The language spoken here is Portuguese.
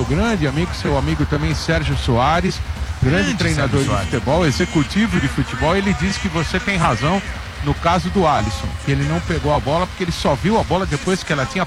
meu grande amigo, seu amigo também, Sérgio Soares, grande treinador de futebol, executivo de futebol. Ele disse que você tem razão no caso do Alisson, que ele não pegou a bola porque ele só viu a bola depois que ela tinha